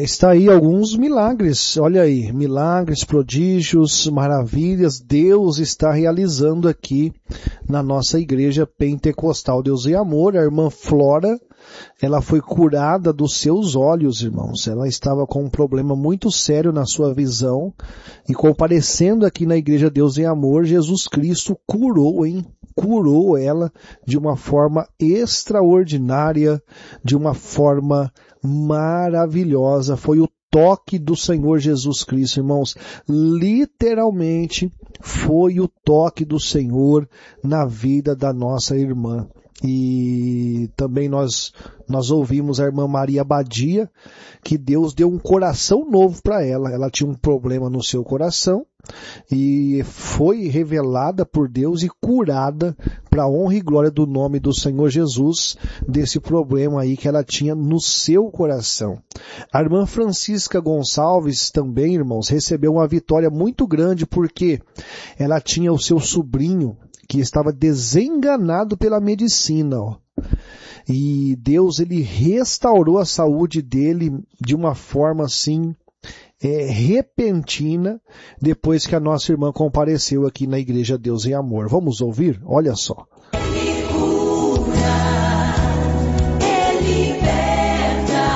Está aí alguns milagres, olha aí, milagres, prodígios, maravilhas, Deus está realizando aqui na nossa igreja pentecostal Deus e Amor. A irmã Flora, ela foi curada dos seus olhos, irmãos. Ela estava com um problema muito sério na sua visão e comparecendo aqui na igreja Deus e Amor, Jesus Cristo curou ela de uma forma extraordinária, de uma forma maravilhosa. Foi o toque do Senhor Jesus Cristo, irmãos. Literalmente foi o toque do Senhor na vida da nossa irmã. E também nós ouvimos a irmã Maria Badia, que Deus deu um coração novo para ela. Ela tinha um problema no seu coração e foi revelada por Deus e curada para a honra e glória do nome do Senhor Jesus desse problema aí que ela tinha no seu coração. A irmã Francisca Gonçalves também, irmãos, recebeu uma vitória muito grande porque ela tinha o seu sobrinho que estava desenganado pela medicina, ó. E Deus, ele restaurou a saúde dele de uma forma assim, repentina, depois que a nossa irmã compareceu aqui na igreja Deus em Amor. Vamos ouvir? Olha só. Ele cura, Ele liberta,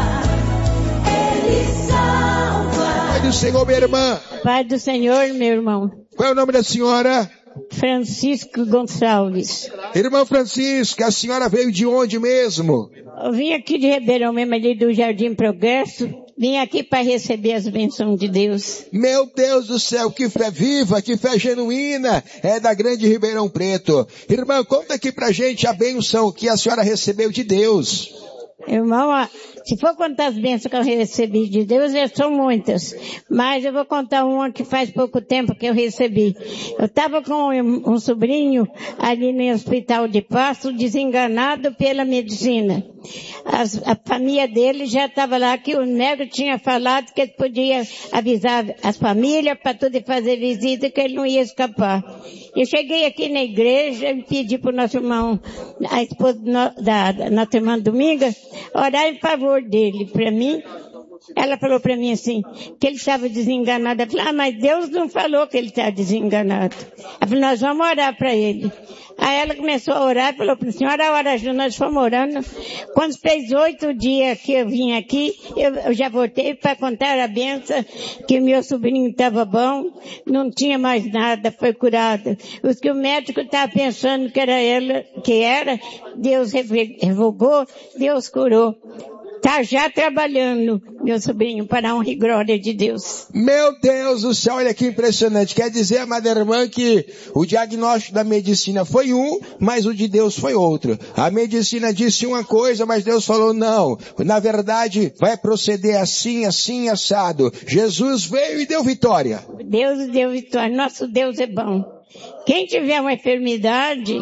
Ele salva. Pai do Senhor, minha irmã. Pai do Senhor, meu irmão. Qual é o nome da senhora? Francisco Gonçalves. Irmã Francisca, a senhora veio de onde mesmo? Eu vim aqui de Ribeirão mesmo, ali do Jardim Progresso. Vim aqui para receber as bênçãos de Deus. Meu Deus do céu, que fé viva, que fé genuína, é da grande Ribeirão Preto. Irmã, conta aqui pra gente a bênção que a senhora recebeu de Deus. Irmão, se for contar as bênçãos que eu recebi de Deus, são muitas. Mas eu vou contar uma que faz pouco tempo que eu recebi. Eu estava com um sobrinho ali no hospital de Pasto, desenganado pela medicina. A família dele já estava lá, que o médico tinha falado que ele podia avisar as famílias para tudo fazer visita, que ele não ia escapar. Eu cheguei aqui na igreja e pedi para o nosso irmão, a esposa da nossa irmã Dominga, orar em favor dele para mim. Ela falou para mim assim, que ele estava desenganado. Eu falei, mas Deus não falou que ele está desenganado. Ela falou, nós vamos orar para ele. Aí ela começou a orar e falou para a senhora, ora junto, nós fomos orando. Quando fez 8 dias que eu vim aqui, eu já voltei para contar a benção, que meu sobrinho estava bom, não tinha mais nada, foi curado. Os que o médico estava pensando que era ela, Deus revogou, Deus curou. Está já trabalhando, meu sobrinho, para a honra e glória de Deus. Meu Deus do céu, olha que impressionante. Quer dizer, amada irmã, que o diagnóstico da medicina foi um, mas o de Deus foi outro. A medicina disse uma coisa, mas Deus falou não. Na verdade, vai proceder assim, assim, assado. Jesus veio e deu vitória. Deus deu vitória. Nosso Deus é bom. Quem tiver uma enfermidade,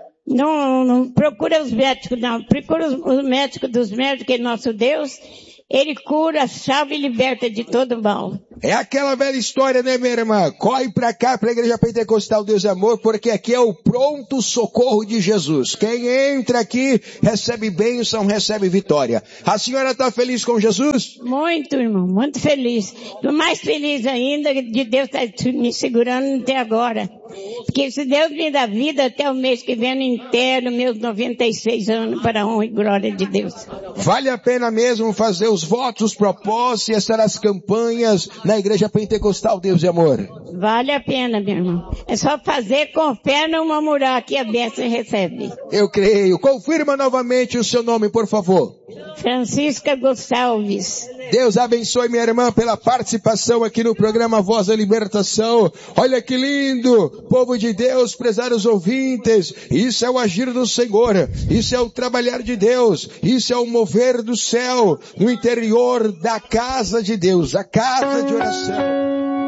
não procura os médicos, não. Procura os médicos dos médicos, que é nosso Deus. Ele cura, salva e liberta de todo mal. É aquela velha história, né, minha irmã? Corre pra cá, pra Igreja Pentecostal Deus e Amor, porque aqui é o pronto socorro de Jesus. Quem entra aqui, recebe bênção, recebe vitória. A senhora tá feliz com Jesus? Muito, irmão, muito feliz. Tô mais feliz ainda de Deus estar me segurando até agora. Porque se Deus me dá vida até o mês que vem, eu inteiro meus 96 anos para a honra e glória de Deus. Vale a pena mesmo fazer os votos, os propósitos e estar as campanhas na Igreja Pentecostal Deus e Amor. Vale a pena, meu irmão. É só fazer com fé, não murmurar, que a bênção recebe. Eu creio. Confirma novamente o seu nome, por favor. Francisca Gonçalves. Deus abençoe minha irmã pela participação aqui no programa Voz da Libertação. Olha que lindo, povo de Deus, prezados ouvintes. Isso é o agir do Senhor. Isso é o trabalhar de Deus. Isso é o mover do céu no interior da casa de Deus, a casa de oração.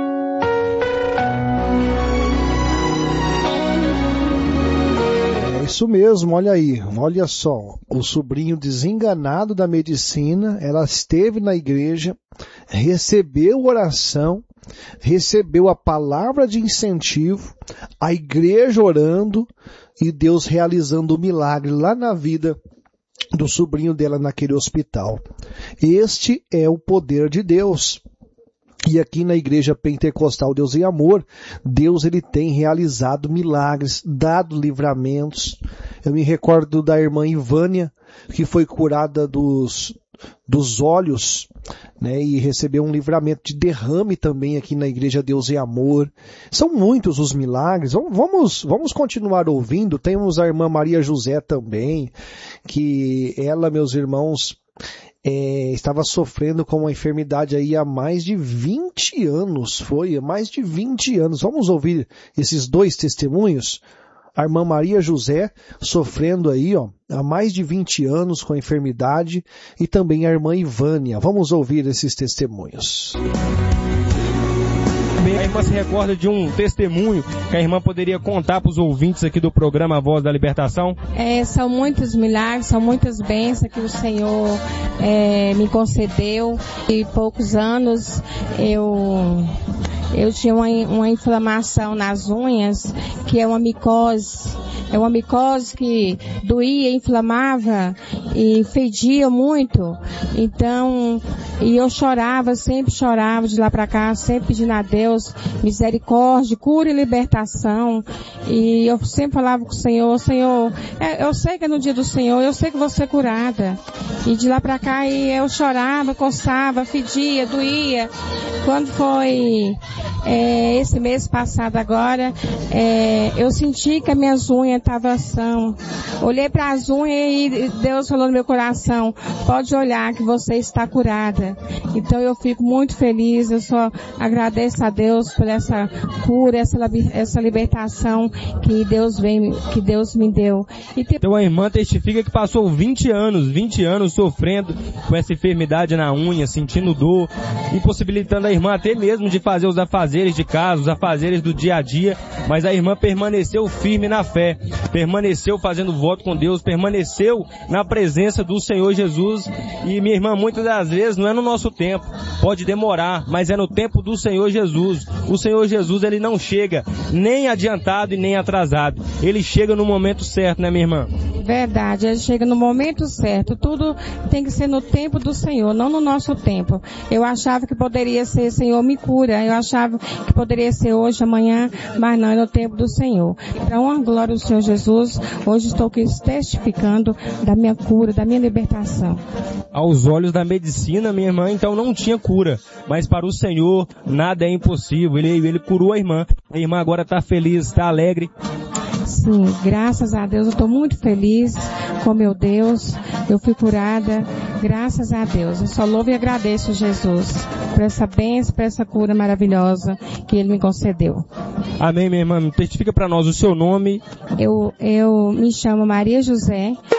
Isso mesmo, olha aí, olha só, o sobrinho desenganado da medicina, ela esteve na igreja, recebeu oração, recebeu a palavra de incentivo, a igreja orando e Deus realizando o milagre lá na vida do sobrinho dela naquele hospital. Este é o poder de Deus. E aqui na Igreja Pentecostal Deus e Amor, Deus ele tem realizado milagres, dado livramentos. Eu me recordo da irmã Ivânia, que foi curada dos olhos, né, e recebeu um livramento de derrame também aqui na Igreja Deus e Amor. São muitos os milagres. Vamos continuar ouvindo. Temos a irmã Maria José também, que ela, meus irmãos, estava sofrendo com uma enfermidade aí há mais de 20 anos. Mais de 20 anos. Vamos ouvir esses dois testemunhos? A irmã Maria José sofrendo aí, há mais de 20 anos com a enfermidade, e também a irmã Ivânia. Vamos ouvir esses testemunhos. A irmã se recorda de um testemunho que a irmã poderia contar para os ouvintes aqui do programa Voz da Libertação? São muitos milagres, são muitas bênçãos que o Senhor me concedeu. E poucos anos eu tinha uma inflamação nas unhas, que é uma micose. É uma micose que doía, inflamava e fedia muito. Então, e eu chorava, sempre chorava de lá para cá, sempre pedindo a Deus misericórdia, cura e libertação. E eu sempre falava com o Senhor, Senhor, eu sei que é no dia do Senhor, eu sei que vou ser curada. E de lá para cá eu chorava, coçava, fedia, doía. Quando foi esse mês passado agora, eu senti que as minhas unhas estavam são. Olhei para as unhas e Deus falou no meu coração, pode olhar que você está curada. Então eu fico muito feliz, eu só agradeço a Deus por essa cura, essa libertação que Deus me deu. Então a irmã testifica que passou 20 anos sofrendo com essa enfermidade na unha, sentindo dor, impossibilitando a irmã até mesmo de fazer os afazeres de casa, os afazeres do dia a dia, mas a irmã permaneceu firme na fé, permaneceu fazendo voto com Deus, permaneceu na presença do Senhor Jesus. E minha irmã, muitas das vezes não é no nosso tempo, pode demorar, mas é no tempo do Senhor Jesus. O Senhor Jesus, ele não chega nem adiantado e nem atrasado, ele chega no momento certo, né, minha irmã? Verdade, ele chega no momento certo. Tudo tem que ser no tempo do Senhor, não no nosso tempo. Eu achava que poderia ser, Senhor, me cura. Eu achava que poderia ser hoje, amanhã, mas não, é no tempo do Senhor. Então, a glória do Senhor Jesus, hoje estou aqui testificando da minha cura, da minha libertação. Aos olhos da medicina, minha irmã, então não tinha cura, mas para o Senhor nada é impossível. Ele curou a irmã agora está feliz, está alegre. Sim, graças a Deus, eu estou muito feliz com meu Deus, eu fui curada, graças a Deus. Eu só louvo e agradeço Jesus por essa bênção, por essa cura maravilhosa que Ele me concedeu. Amém, minha irmã. Testifica para nós o seu nome. Eu me chamo Maria José